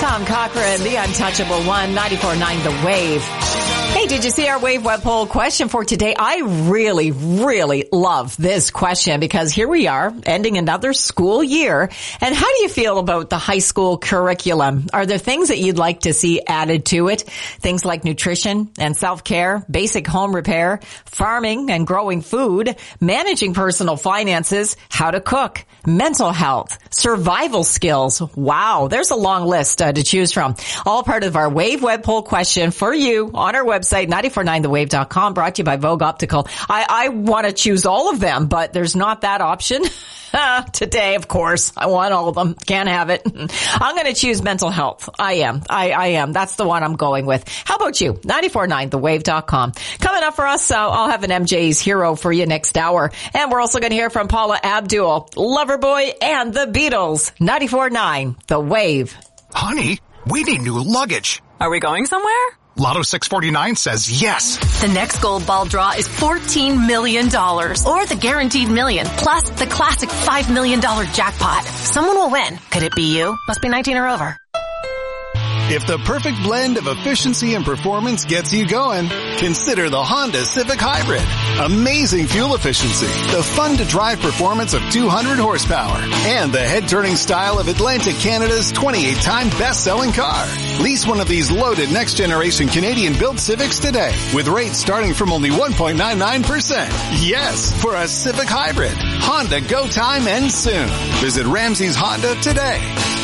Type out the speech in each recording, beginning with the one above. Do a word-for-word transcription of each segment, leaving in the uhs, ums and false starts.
Tom Cochran, the untouchable one, ninety-four point nine The Wave. Hey, did you see our Wave Web Poll question for today? I really, really love this question because here we are ending another school year. And how do you feel about the high school curriculum? Are there things that you'd like to see added to it? Things like nutrition and self-care, basic home repair, farming and growing food, managing personal finances, how to cook, mental health, survival skills. Wow, there's a long list uh, to choose from. All part of our Wave Web Poll question for you on our website, nine four nine the wave dot com, brought to you by Vogue Optical. I, I want to choose all of them, but there's not that option. Today, of course, I want all of them. Can't have it. I'm going to choose mental health. I am. I, I am. That's the one I'm going with. How about you? nine four nine the wave dot com. Coming up for us, uh, I'll have an M J's Hero for you next hour. And we're also going to hear from Paula Abdul, Loverboy, and the Beatles. ninety-four point nine The Wave. Honey, we need new luggage. Are we going somewhere? Lotto six forty-nine says yes. The next gold ball draw is fourteen million dollars. Or the guaranteed million, plus the classic five million dollars jackpot. Someone will win. Could it be you? Must be nineteen or over. If the perfect blend of efficiency and performance gets you going, consider the Honda Civic Hybrid. Amazing fuel efficiency, the fun-to-drive performance of two hundred horsepower, and the head-turning style of Atlantic Canada's twenty-eight time best-selling car. Lease one of these loaded next-generation Canadian-built Civics today, with rates starting from only one point nine nine percent. Yes, for a Civic Hybrid. Honda Go Time ends soon. Visit Ramsey's Honda today.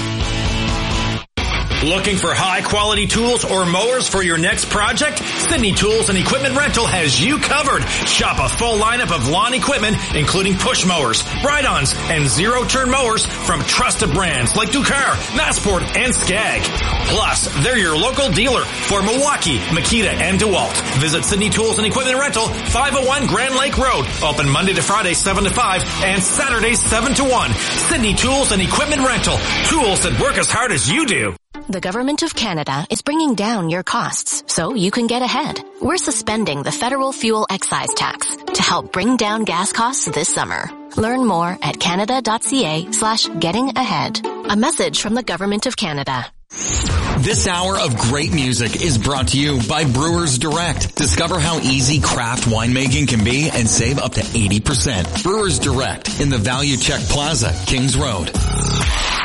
Looking for high-quality tools or mowers for your next project? Sydney Tools and Equipment Rental has you covered. Shop a full lineup of lawn equipment, including push mowers, ride-ons, and zero-turn mowers from trusted brands like Ducar, Massport, and Skag. Plus, they're your local dealer for Milwaukee, Makita, and DeWalt. Visit Sydney Tools and Equipment Rental, five oh one Grand Lake Road. Open Monday to Friday, seven to five, and Saturdays, seven to one. Sydney Tools and Equipment Rental. Tools that work as hard as you do. The Government of Canada is bringing down your costs so you can get ahead. We're suspending the federal fuel excise tax to help bring down gas costs this summer. Learn more at canada.ca slash getting ahead. A message from the Government of Canada. This hour of great music is brought to you by Brewers Direct. Discover how easy craft winemaking can be and save up to eighty percent. Brewers Direct in the Value Check Plaza, Kings Road.